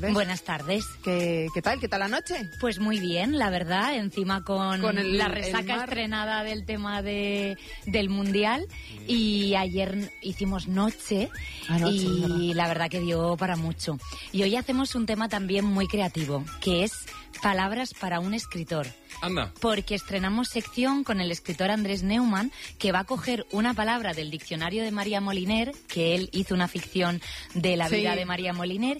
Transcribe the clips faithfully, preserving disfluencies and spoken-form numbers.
tardes. Buenas tardes. ¿Qué, qué tal? ¿Qué tal la noche? Pues muy bien, la verdad, encima con, Con el- la el resaca mar. estrenada del tema de, del Mundial, y ayer hicimos noche, Anoche, y ¿verdad? la verdad que dio para mucho. Y hoy hacemos un tema también muy creativo, que es palabras para un escritor. Anda. Porque estrenamos sección con el escritor Andrés Neumann, que va a coger una palabra del diccionario de María Moliner, que él hizo una ficción de la Sí. vida de María Moliner,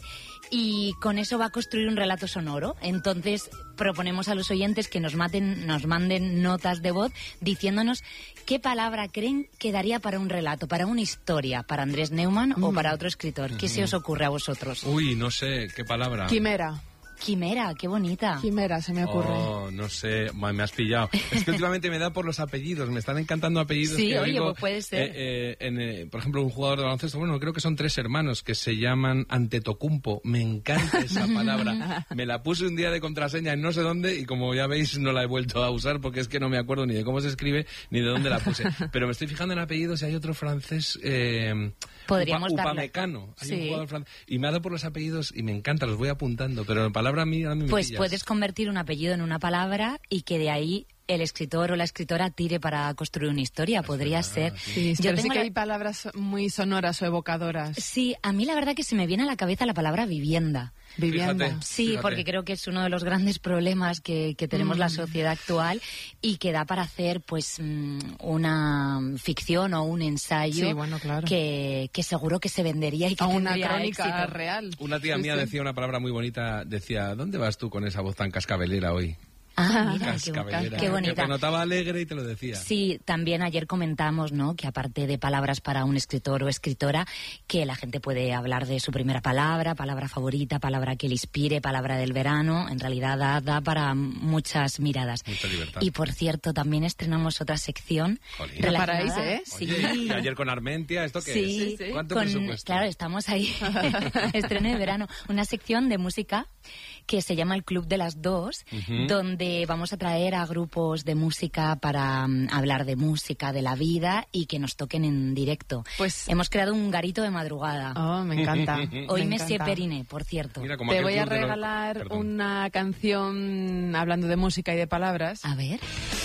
y con eso va a construir un relato sonoro. Entonces proponemos a los oyentes que nos, maten, nos manden notas de voz diciéndonos qué palabra creen que daría para un relato, para una historia, para Andrés Neumann o Mm. para otro escritor. ¿Qué se os ocurre a vosotros? Uy, no sé, ¿qué palabra? Quimera. Quimera, qué bonita. Quimera, se me ocurre. Oh, no sé, ma- me has pillado. Es que últimamente me da por los apellidos, me están encantando apellidos. Sí, que oye, oigo, pues puede ser. eh, eh, en, eh, por ejemplo, un jugador de baloncesto, bueno, creo que son tres hermanos que se llaman Antetokounmpo. Me encanta esa palabra. Me la puse un día de contraseña en no sé dónde y como ya veis no la he vuelto a usar porque es que no me acuerdo ni de cómo se escribe ni de dónde la puse. Pero me estoy fijando en apellidos y hay otro francés... Eh, Podríamos Upa, darle. Upamecano. Hay Sí. un jugador francés. Y me ha dado por los apellidos y me encanta, los voy apuntando, pero en palabra a mí, a mí me Pues pillas. puedes convertir un apellido en una palabra y que de ahí el escritor o la escritora tire para construir una historia. Podría ser. Sí, Yo pero sí tengo que la- hay palabras muy sonoras o evocadoras. Sí, a mí la verdad que se me viene a la cabeza la palabra vivienda. Vivienda. Fíjate. Sí, Fíjate. porque creo que es uno de los grandes problemas que, que tenemos Mm. la sociedad actual y que da para hacer pues mm, una ficción o un ensayo Sí, bueno, claro. que, que seguro que se vendería y que A una tendría crónica éxito. real. Una tía Sí, mía sí. decía una palabra muy bonita, decía, ¿dónde vas tú con esa voz tan cascabelera hoy? Ah, mira, qué, Cascabelera. qué Que bonita. te notaba alegre y te lo decía. Sí, también ayer comentamos, ¿no?, que aparte de palabras para un escritor o escritora, que la gente puede hablar de su primera palabra, palabra favorita, palabra que le inspire, palabra del verano. En realidad da, da para muchas miradas. Mucha libertad. Y por cierto, también estrenamos otra sección Jolín. No relacionada. paráis, ¿eh? Sí. Oye, y ayer con Armentia, ¿esto qué Sí, es? ¿Cuánto con- presupuesto? claro, estamos ahí. Estreno de verano. Una sección de música que se llama El Club de las Dos, Ujú. donde vamos a traer a grupos de música para mm, hablar de música, de la vida y que nos toquen en directo. Pues- Hemos creado un garito de madrugada. Oh, me encanta. Hoy me me sé encanta. Periné, por cierto. Mira, como Te aquel voy a club de los- regalar Perdón. una canción hablando de música y de palabras. A ver.